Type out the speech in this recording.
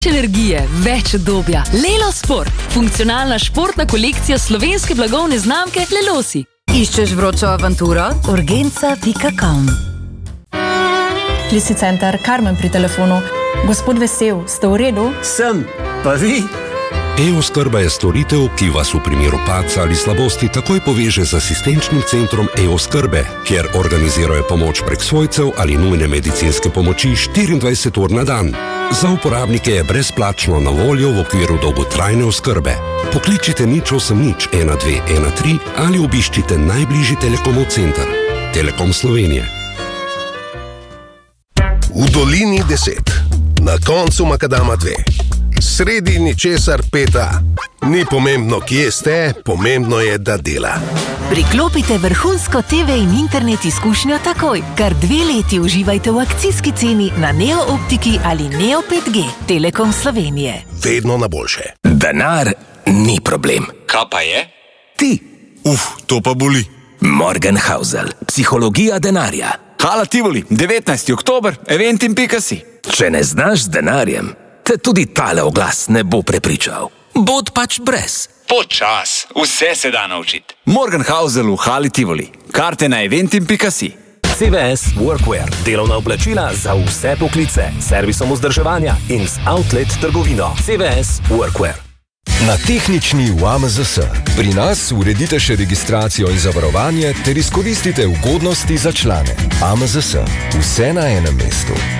Energije, več obdobja. Lelo Sport. Funkcionalna športna kolekcija slovenske blagovne znamke Lelosi. Iščeš vročo avanturo? Urgenca.com. Klisi center, Karmen pri telefonu. Gospod Vesel, ste v redu? Sem, pa vi? E-oskrba je storitev, ki vas v primeru padca ali slabosti takoj poveže z asistenčnim centrom E-oskrbe, kjer organizirajo pomoč prek svojcev ali nujne medicinske pomoči 24 ur na dan. Za uporabnike je brezplačno na voljo v okviru dolgotrajne oskrbe. Pokličite 080 1213 ali obiščite najbližji Telekomov center. Telekom Slovenije. V dolini 10, na koncu makadama 2. Sredi ničesar 5. Ni pomembno, kje ste, pomembno je, da dela. Priklopite vrhunsko TV in internet izkušnjo takoj. Kar 2 leti uživajte v akcijski ceni na Neo Optiki ali Neo 5G. Telekom Slovenije. Vedno na boljše. Denar ni problem. Kaj pa je? Ti. To pa boli. Morgenhausel. Psihologija denarja. Hala Tivoli, 19. oktober, eventim.si. Če ne znaš z denarjem, te tudi tale oglas ne bo prepričal. Bod pač brez. Počas, vse se da naučiti. Morgenhausel v Hali Tivoli. Karte na eventim.si. CVS Workwear. Delovna oblačila za vse poklice. Servisom vzdrževanja in z outlet trgovino. CVS Workwear. Na tehnični v AMZS. Pri nas uredite še registracijo in zavarovanje ter izkoristite ugodnosti za člane. AMZS. Vse na enem mestu.